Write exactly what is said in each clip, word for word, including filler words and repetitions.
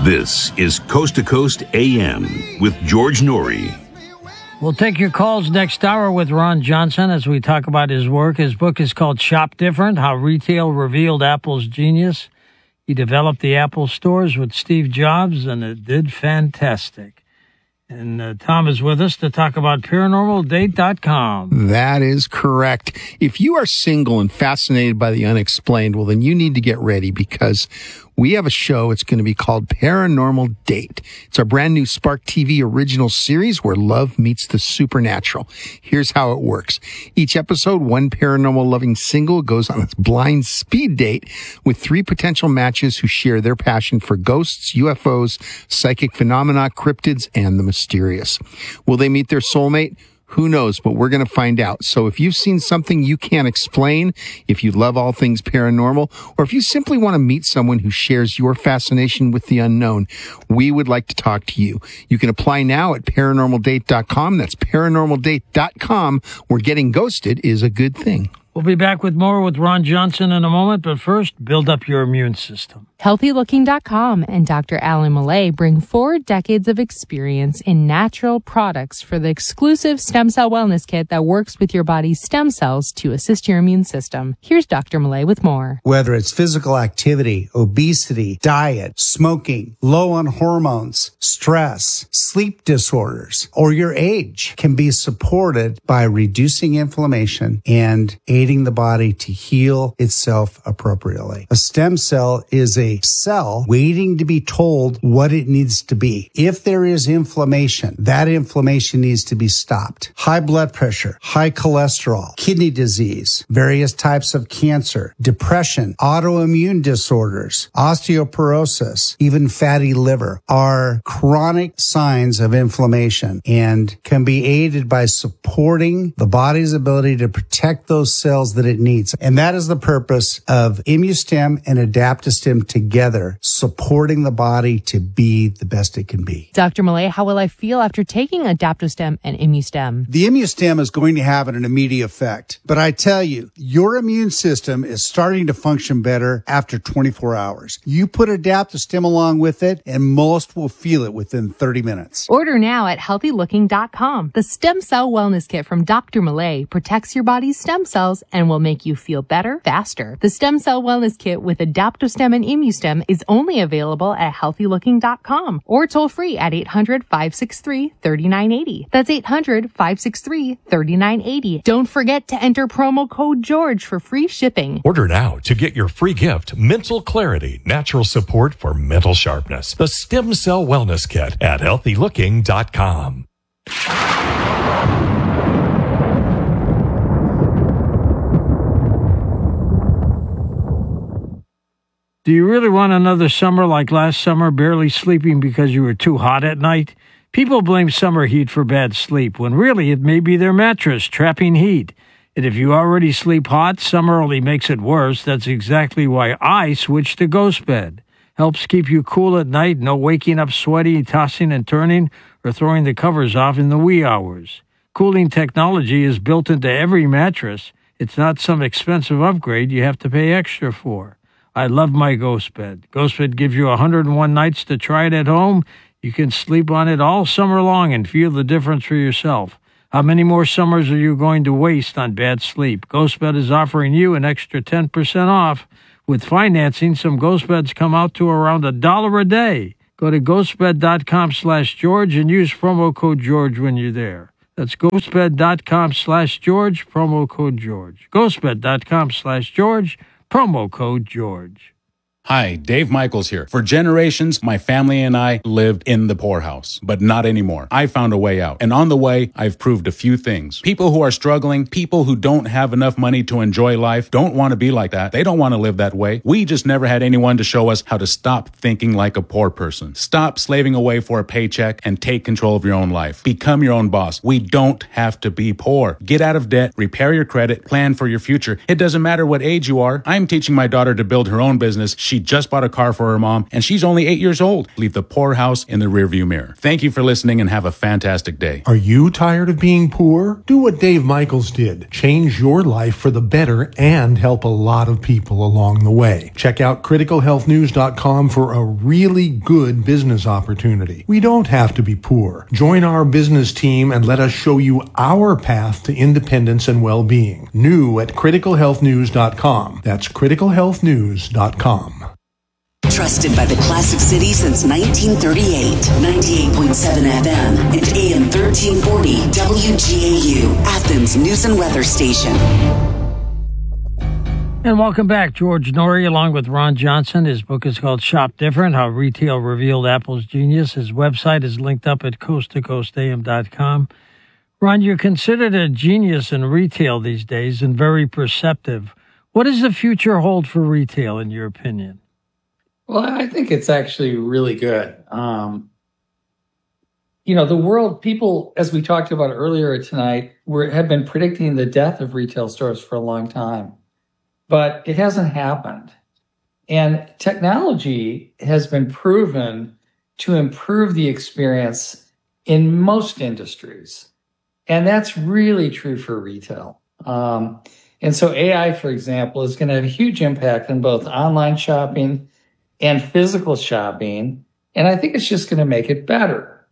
This is Coast to Coast A M with George Norrie. We'll take your calls next hour with Ron Johnson as we talk about his work. His book is called Shop Different, How Retail Revealed Apple's Genius. He developed the Apple stores with Steve Jobs, and it did fantastic. And uh, Tom is with us to talk about paranormal date dot com. That is correct. If you are single and fascinated by the unexplained, well, then you need to get ready because we have a show. It's going to be called Paranormal Date. It's our brand new Spark T V original series where love meets the supernatural. Here's how it works. Each episode, one paranormal loving single goes on a blind speed date with three potential matches who share their passion for ghosts, U F Os, psychic phenomena, cryptids, and the mysterious. Will they meet their soulmate? Who knows, but we're going to find out. So if you've seen something you can't explain, if you love all things paranormal, or if you simply want to meet someone who shares your fascination with the unknown, we would like to talk to you. You can apply now at paranormal date dot com. That's paranormal date dot com, where getting ghosted is a good thing. We'll be back with more with Ron Johnson in a moment, but first, build up your immune system. healthy looking dot com and Doctor Alan Millay bring four decades of experience in natural products for the exclusive stem cell wellness kit that works with your body's stem cells to assist your immune system. Here's Doctor Millay with more. Whether it's physical activity, obesity, diet, smoking, low on hormones, stress, sleep disorders, or your age can be supported by reducing inflammation and aiding the body to heal itself appropriately. A stem cell is a cell waiting to be told what it needs to be. If there is inflammation, that inflammation needs to be stopped. High blood pressure, high cholesterol, kidney disease, various types of cancer, depression, autoimmune disorders, osteoporosis, even fatty liver are chronic signs of inflammation and can be aided by supporting the body's ability to protect those cells that it needs. And that is the purpose of ImmuStem and AdaptoStem together, supporting the body to be the best it can be. Doctor Millay, how will I feel after taking AdaptoStem and ImmuStem? The ImmuStem is going to have an immediate effect. But I tell you, your immune system is starting to function better after twenty-four hours. You put AdaptoStem along with it, and most will feel it within thirty minutes. Order now at healthy looking dot com. The Stem Cell Wellness Kit from Doctor Millay protects your body's stem cells and will make you feel better faster. The Stem Cell Wellness Kit with AdaptoStem and ImmuStem is only available at healthy looking dot com or toll free at eight hundred, five six three, three nine eight zero. That's eight hundred, five six three, three nine eight zero. Don't forget to enter promo code George for free shipping. Order now to get your free gift, Mental Clarity, natural support for mental sharpness. The Stem Cell Wellness Kit at healthy looking dot com. Do you really want another summer like last summer, barely sleeping because you were too hot at night? People blame summer heat for bad sleep, when really it may be their mattress trapping heat. And if you already sleep hot, summer only makes it worse. That's exactly why I switched to Ghost Bed. Helps keep you cool at night, no waking up sweaty, tossing and turning, or throwing the covers off in the wee hours. Cooling technology is built into every mattress. It's not some expensive upgrade you have to pay extra for. I love my Ghost Bed. Ghost Bed gives you one hundred one nights to try it at home. You can sleep on it all summer long and feel the difference for yourself. How many more summers are you going to waste on bad sleep? Ghost Bed is offering you an extra ten percent off. With financing, some Ghost Beds come out to around a dollar a day. Go to ghostbed.com slash George and use promo code George when you're there. That's ghostbed.com slash George, promo code George. ghostbed.com slash George, promo code George. Hi, Dave Michaels here. For generations, my family and I lived in the poorhouse, but not anymore. I found a way out. And on the way, I've proved a few things. People who are struggling, people who don't have enough money to enjoy life, don't want to be like that. They don't want to live that way. We just never had anyone to show us how to stop thinking like a poor person. Stop slaving away for a paycheck and take control of your own life. Become your own boss. We don't have to be poor. Get out of debt, repair your credit, plan for your future. It doesn't matter what age you are. I'm teaching my daughter to build her own business. She She just bought a car for her mom, and she's only eight years old. Leave the poorhouse in the rearview mirror. Thank you for listening and have a fantastic day. Are you tired of being poor? Do what Dave Michaels did. Change your life for the better and help a lot of people along the way. Check out critical health news dot com for a really good business opportunity. We don't have to be poor. Join our business team and let us show you our path to independence and well-being. New at critical health news dot com. That's critical health news dot com. Trusted by the Classic City since nineteen thirty-eight. ninety-eight point seven F M and A M thirteen forty W G A U, Athens News and Weather Station. And welcome back. George Noory along with Ron Johnson. His book is called Shop Different, How Retail Revealed Apple's Genius. His website is linked up at coast to coast a m dot com. Ron, you're considered a genius in retail these days and very perceptive. What does the future hold for retail, in your opinion? Well, I think it's actually really good. Um, you know, the world, people, as we talked about earlier tonight, were, have been predicting the death of retail stores for a long time, but it hasn't happened. And technology has been proven to improve the experience in most industries. And that's really true for retail. Um, and so A I, for example, is going to have a huge impact on both online shopping and physical shopping. And I think it's just going to make it better.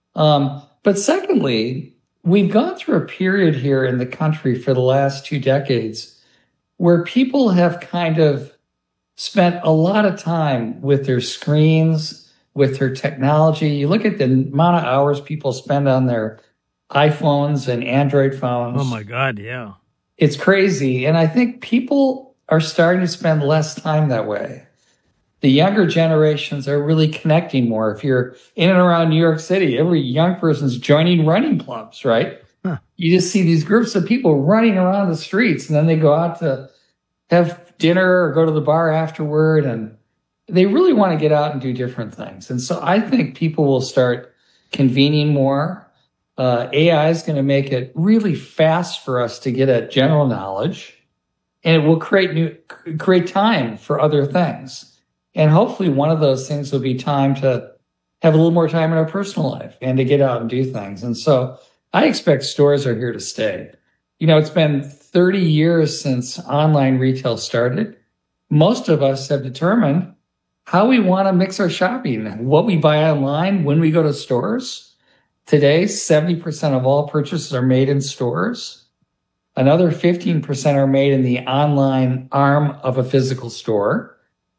Um, but secondly, we've gone through a period here in the country for the last two decades where people have kind of spent a lot of time with their screens, with their technology. You look at the amount of hours people spend on their iPhones and Android phones. Oh, my God, yeah. It's crazy. And I think people are starting to spend less time that way. The younger generations are really connecting more. If you're in and around New York City, every young person's joining running clubs, right? Huh. You just see these groups of people running around the streets, and then they go out to have dinner or go to the bar afterward, and they really want to get out and do different things. And so I think people will start convening more. Uh, A I is going to make it really fast for us to get at general knowledge, and it will create new, create time for other things. And hopefully one of those things will be time to have a little more time in our personal life and to get out and do things. And so I expect stores are here to stay. You know, it's been thirty years since online retail started. Most of us have determined how we want to mix our shopping, what we buy online, when we go to stores. Today, seventy percent of all purchases are made in stores. Another fifteen percent are made in the online arm of a physical store.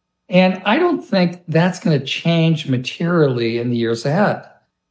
And I don't think that's going to change materially in the years ahead.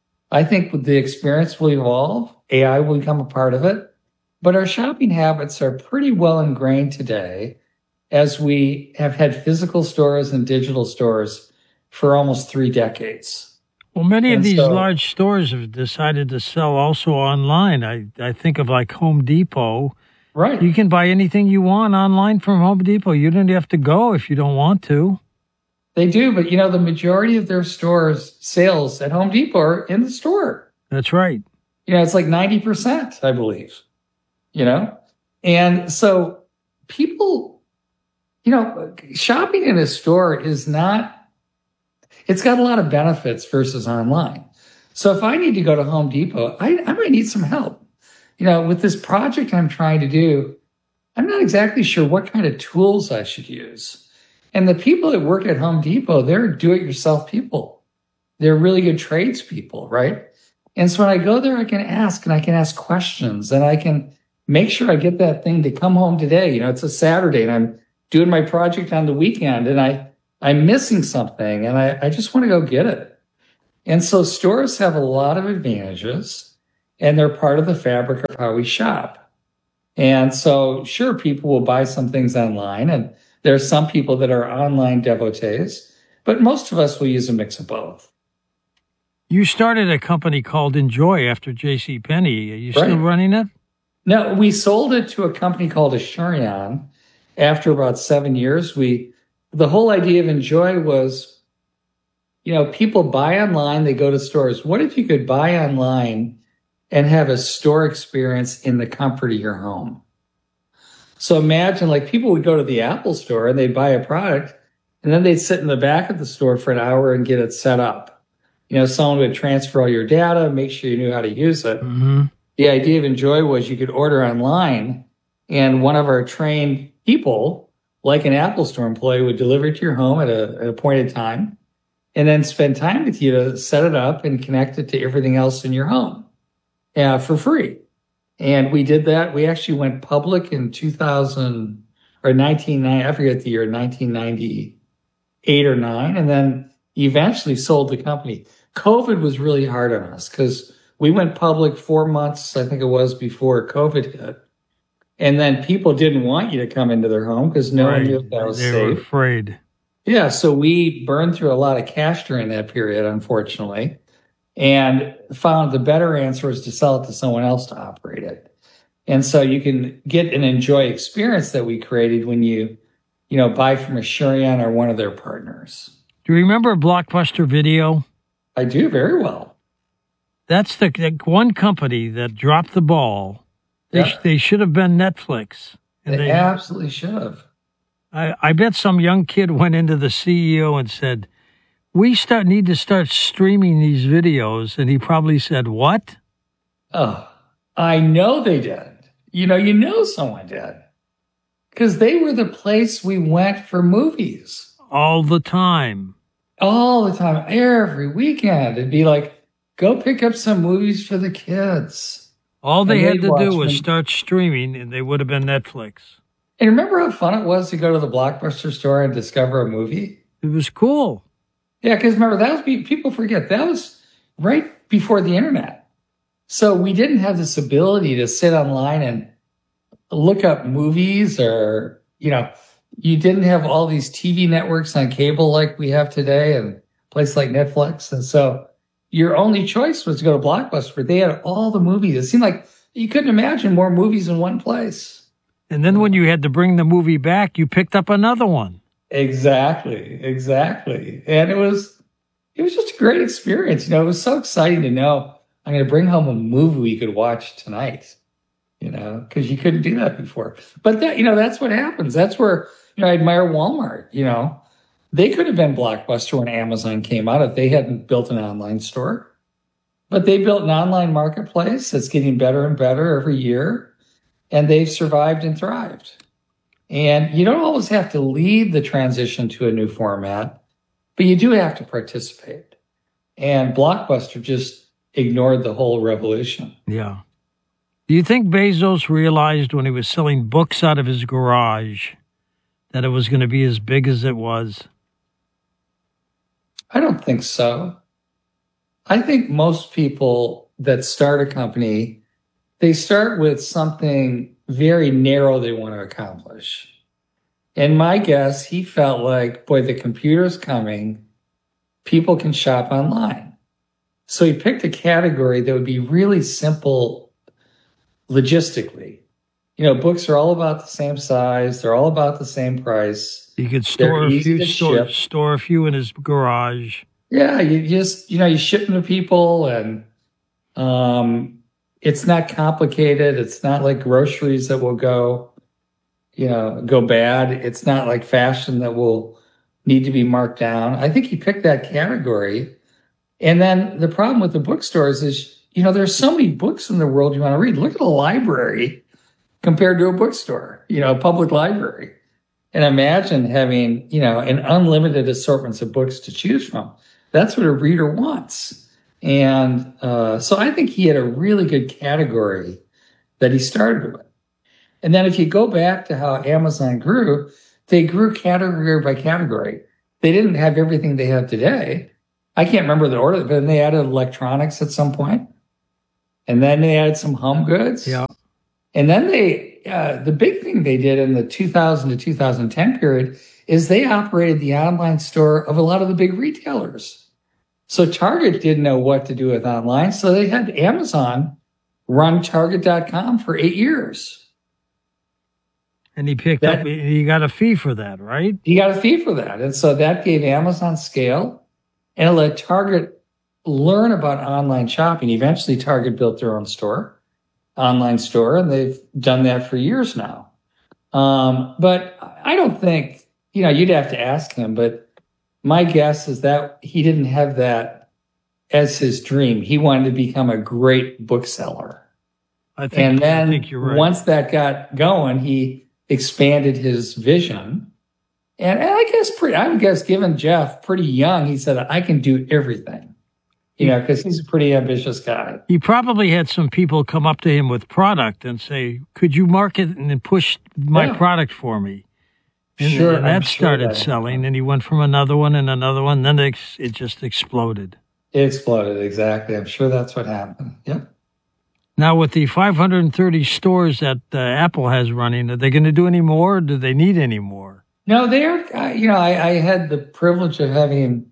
I think the experience will evolve. A I will become a part of it. But our shopping habits are pretty well ingrained today as we have had physical stores and digital stores for almost three decades. Well, many and of these so, large stores have decided to sell also online. I, I think of like Home Depot. Right. You can buy anything you want online from Home Depot. You don't have to go if you don't want to. They do, but you know, the majority of their stores sales at Home Depot are in the store. That's right. You know, it's like ninety percent, I believe, you know? And so people, you know, shopping in a store is not, it's got a lot of benefits versus online. So if I need to go to Home Depot, I, I might need some help. You know, with this project I'm trying to do, I'm not exactly sure what kind of tools I should use. And the people that work at Home Depot, they're do-it-yourself people. They're really good tradespeople, right? And so when I go there, I can ask and I can ask questions and I can make sure I get that thing to come home today. You know, it's a Saturday and I'm doing my project on the weekend and I, I'm missing something and I, I just want to go get it. And so stores have a lot of advantages and they're part of the fabric of how we shop. And so sure, people will buy some things online and there are some people that are online devotees, but most of us will use a mix of both. You started a company called Enjoy after JCPenney. Are you Right. still running it? No, we sold it to a company called Asurion. After about seven years, we, the whole idea of Enjoy was, you know, people buy online, they go to stores. What if you could buy online and have a store experience in the comfort of your home? So imagine like people would go to the Apple store and they'd buy a product And then they'd sit in the back of the store for an hour and get it set up. You know, someone would transfer all your data, make sure you knew how to use it. Mm-hmm. The idea of Enjoy was you could order online, and one of our trained people, like an Apple Store employee, would deliver it to your home at a, an appointed time and then spend time with you to set it up and connect it to everything else in your home uh, for free. And we did that. We actually went public in two thousand or nineteen ninety, I forget the year, nineteen ninety-eight or nine, and then eventually sold the company. COVID was really hard on us because we went public four months, I think it was, before COVID hit. And then people didn't want you to come into their home because no right. one knew if that was they safe. Were afraid. Yeah, so we burned through a lot of cash during that period, unfortunately, and found the better answer was to sell it to someone else to operate it. And so you can get an Enjoy experience that we created when you, you know, buy from Asurion or one of their partners. Do you remember Blockbuster Video? I do very well. That's the, the one company that dropped the ball. They, Yeah. sh- they should have been Netflix. And They they, absolutely should have. I, I bet some young kid went into the C E O and said, we start need to start streaming these videos. And he probably said, what? Oh, I know they did. You know, you know someone did. Because they were the place we went for movies. All the time. All the time. Every weekend. It'd be like, go pick up some movies for the kids. All they And had they'd to watch do was them. start streaming, and they would have been Netflix. And remember how fun it was to go to the Blockbuster store and discover a movie? It was cool. Yeah, because remember, that was, people forget, that was right before the internet. So we didn't have this ability to sit online and look up movies, or, you know, you didn't have all these T V networks on cable like we have today and places like Netflix. And so your only choice was to go to Blockbuster. They had all the movies. It seemed like you couldn't imagine more movies in one place. And then when you had to bring the movie back, you picked up another one. Exactly, exactly. And it was, it was just a great experience. You know, it was so exciting to know I'm going to bring home a movie we could watch tonight, you know, because you couldn't do that before. But that, you know, that's what happens. That's where, you know, I admire Walmart, you know, they could have been Blockbuster when Amazon came out if they hadn't built an online store. But they built an online marketplace that's getting better and better every year. And they've survived and thrived. And you don't always have to lead the transition to a new format, but you do have to participate. And Blockbuster just ignored the whole revolution. Yeah. Do you think Bezos realized when he was selling books out of his garage that it was going to be as big as it was? I don't think so. I think most people that start a company, they start with something very narrow they want to accomplish. And my guess, he felt like, boy, the computer's coming. People can shop online. So he picked a category that would be really simple logistically. You know, books are all about the same size. They're all about the same price. You could store They're a easy few, to store, ship. store a few in his garage. Yeah, you just, you know, you ship them to people, and um, it's not complicated. It's not like groceries that will go, you know, go bad. It's not like fashion that will need to be marked down. I think he picked that category. And then the problem with the bookstores is, you know, there's so many books in the world you want to read. Look at a library compared to a bookstore, you know, a public library. And imagine having, you know, an unlimited assortments of books to choose from. That's what a reader wants. And uh, so I think he had a really good category that he started with. And then if you go back to how Amazon grew, they grew category by category. They didn't have everything they have today. I can't remember the order, but then they added electronics at some point. And then they added some home goods. Yeah. And then they, uh, the big thing they did in the two thousand to two thousand ten period is they operated the online store of a lot of the big retailers. So Target didn't know what to do with online. So they had Amazon run Target dot com for eight years. And he picked That- up, he got a fee for that, right? He got a fee for that. And so that gave Amazon scale, and it let Target learn about online shopping. Eventually, Target built their own store, online store, and they've done that for years now. Um, but I don't think you know, you'd have to ask him, but my guess is that he didn't have that as his dream. He wanted to become a great bookseller. I think, and then I think you're right. Once that got going, he expanded his vision. And, and I guess pretty, I would guess given Jeff pretty young, he said, I can do everything, you know, because he's a pretty ambitious guy. He probably had some people come up to him with product and say, could you market and push my Yeah. product for me? And, Sure, and that I'm sure started that- selling, and he went from another one and another one. Then it, it just exploded. It exploded, exactly. I'm sure that's what happened. Yep. Now, with the five hundred thirty stores that uh, Apple has running, are they going to do any more, or do they need any more? No, they're, uh, you know, I, I had the privilege of having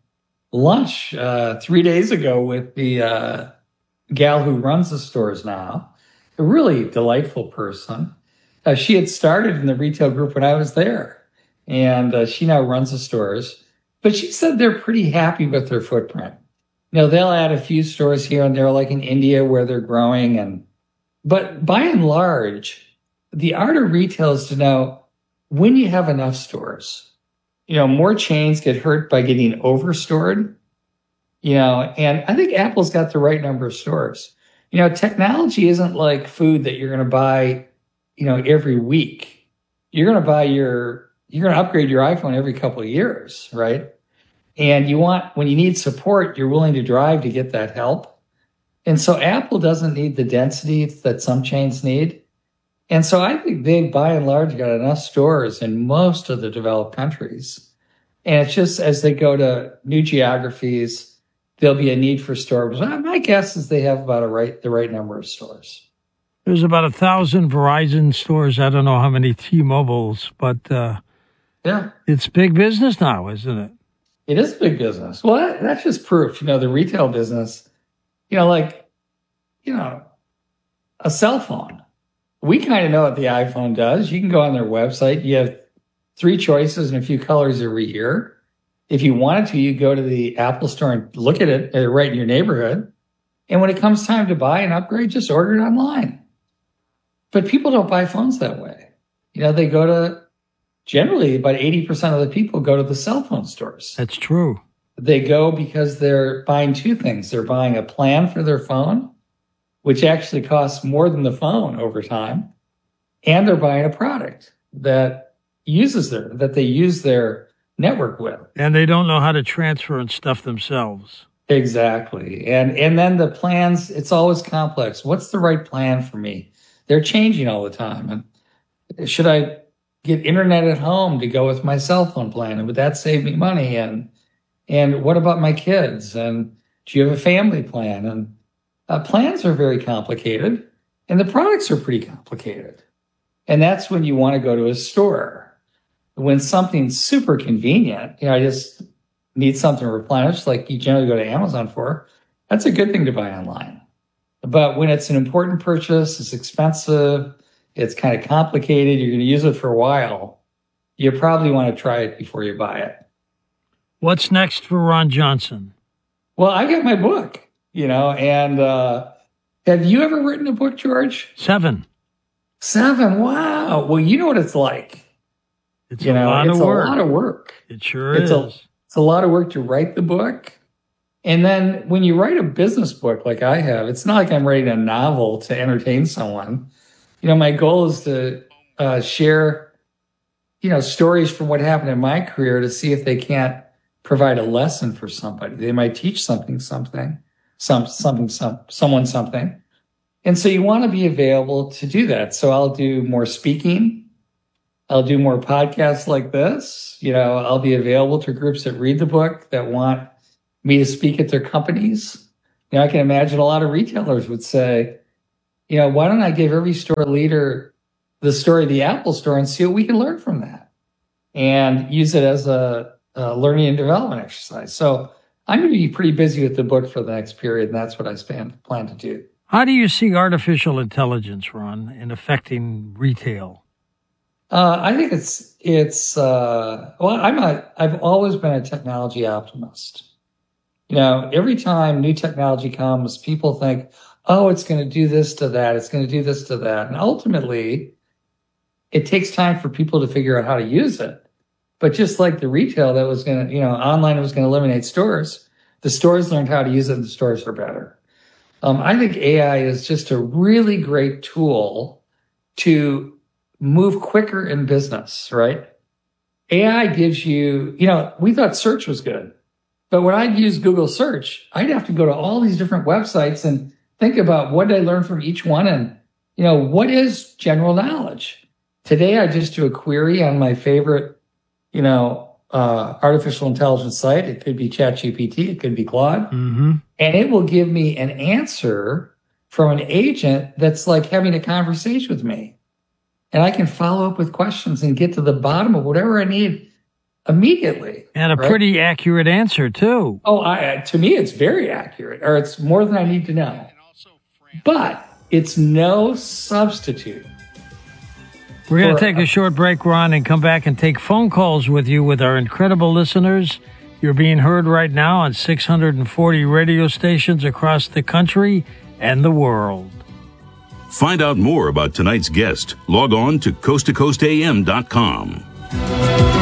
lunch uh, three days ago with the uh, gal who runs the stores now, a really delightful person. Uh, she had started in the retail group when I was there, and uh, she now runs the stores. But she said they're pretty happy with their footprint. You know, they'll add a few stores here and there, like in India where they're growing. And but by and large, the art of retail is to know when you have enough stores. You know, more chains get hurt by getting overstored. You know, and I think Apple's got the right number of stores. You know, technology isn't like food that you're going to buy, you know, every week. You're going to buy your, you're going to upgrade your iPhone every couple of years, right? And you want, when you need support, you're willing to drive to get that help. And so Apple doesn't need the density that some chains need. And so I think they've, by and large, got enough stores in most of the developed countries. And it's just as they go to new geographies, there'll be a need for stores. My guess is they have about a right, the right number of stores. There's about a thousand Verizon stores. I don't know how many T-Mobiles, but uh, yeah, it's big business now, isn't it? It is big business. Well, that, that's just proof, you know, the retail business, you know, like, you know, a cell phone. We kind of know what the iPhone does. You can go on their website. You have three choices and a few colors every year. If you wanted to, you go to the Apple store and look at it uh, right in your neighborhood. And when it comes time to buy an upgrade, just order it online. But people don't buy phones that way. You know, they go to, generally about eighty percent of the people go to the cell phone stores. That's true. They go because they're buying two things. They're buying a plan for their phone, which actually costs more than the phone over time. And they're buying a product that uses their, that they use their network with. And they don't know how to transfer and stuff themselves. Exactly. And, and then the plans, it's always complex. What's the right plan for me? They're changing all the time. And should I get internet at home to go with my cell phone plan? And would that save me money? And, and what about my kids? And do you have a family plan? And uh, plans are very complicated and the products are pretty complicated. And that's when you want to go to a store. When something's super convenient, you know, I just need something replenished like you generally go to Amazon for, that's a good thing to buy online. But when it's an important purchase, it's expensive, it's kind of complicated, you're going to use it for a while, you probably want to try it before you buy it. What's next for Ron Johnson? Well, I got my book, you know, and uh, have you ever written a book, George? Seven. Seven, wow. Well, you know what it's like. It's you a know, lot it's of work. a lot of work. It sure it's is. A, it's a lot of work to write the book. And then when you write a business book like I have, it's not like I'm writing a novel to entertain someone. You know, my goal is to uh, share, you know, stories from what happened in my career to see if they can't provide a lesson for somebody. They might teach something, something, some, something, some, someone something. And so you want to be available to do that. So I'll do more speaking. I'll do more podcasts like this. You know, I'll be available to groups that read the book, that want me to speak at their companies. You know, I can imagine a lot of retailers would say, you know, why don't I give every store leader the story of the Apple store and see what we can learn from that and use it as a, a learning and development exercise. So I'm going to be pretty busy with the book for the next period, and that's what I plan, plan to do. How do you see artificial intelligence, Ron, in affecting retail? Uh, I think it's, it's, uh, well, I'm a, I've always been a technology optimist. You know, every time new technology comes, people think, oh, it's going to do this to that. It's going to do this to that. And ultimately, it takes time for people to figure out how to use it. But just like the retail that was going to, you know, online was going to eliminate stores, the stores learned how to use it and the stores are better. Um, I think A I is just a really great tool to move quicker in business, right? A I gives you, you know, we thought search was good, but when I'd use Google search, I'd have to go to all these different websites and think about what did I learn from each one and, you know, what is general knowledge? Today, I just do a query on my favorite, you know, uh, artificial intelligence site. It could be ChatGPT, it could be Claude, Mm-hmm. and it will give me an answer from an agent that's like having a conversation with me. And I can follow up with questions and get to the bottom of whatever I need immediately. And a right? pretty accurate answer, too. Oh, I, to me, it's very accurate, or it's more than I need to know. But it's no substitute. We're going to for- take a short break, Ron, and come back and take phone calls with you with our incredible listeners. You're being heard right now on six hundred forty radio stations across the country and the world. Find out more about tonight's guest. Log on to coast to coast a m dot com.